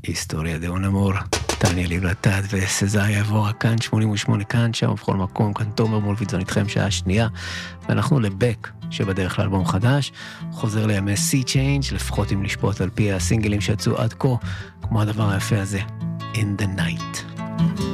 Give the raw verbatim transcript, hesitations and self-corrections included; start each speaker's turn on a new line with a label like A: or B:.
A: היסטוריה דה אונמור, טניה ליברטד וסזאיה יבוא כאן, שמונים ושמונה כאן, שם ובכל מקום, כאן תומר מולביטזון איתכם שעה שנייה, ואנחנו לבק, שבדרך לאלבום חדש, חוזר לימי Sea Change, לפחות אם לשפוט על פי הסינגלים שיצאו עד כה, כמו הדבר היפה הזה, In the Night.